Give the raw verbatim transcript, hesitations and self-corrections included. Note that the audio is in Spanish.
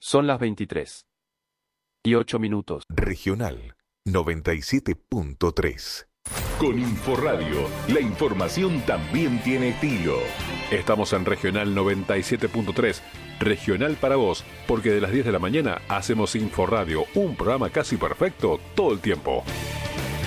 Son las veintitrés y ocho minutos. Regional noventa y siete punto tres. Con Inforradio, la información también tiene estilo. Estamos en Regional noventa y siete punto tres, Regional para vos, porque de las diez de la mañana hacemos Inforradio, un programa casi perfecto todo el tiempo.